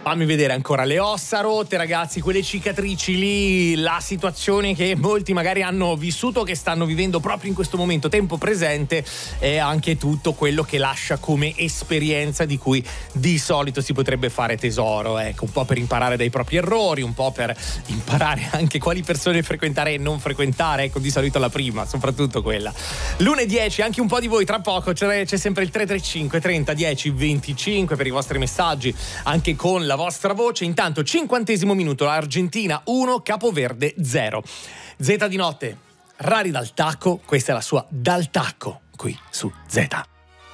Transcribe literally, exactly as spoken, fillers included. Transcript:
Fammi vedere ancora le ossa rotte, ragazzi, quelle cicatrici lì, la situazione che molti magari hanno vissuto, che stanno vivendo proprio in questo momento, tempo presente, è anche tutto quello che lascia come esperienza di cui di solito si potrebbe fare tesoro, ecco, un po' per imparare dai propri errori, un po' per imparare anche quali persone frequentare e non frequentare, ecco, di solito la prima, soprattutto quella. l'una e dieci, anche un po' di voi, tra poco c'è, c'è sempre il tre tre cinque trenta dieci venticinque per i vostri messaggi, anche con la vostra voce. Intanto cinquantesimo minuto, Argentina uno, Capoverde zero. Z di notte, Rari dal tacco, questa è la sua Dal tacco qui su Z.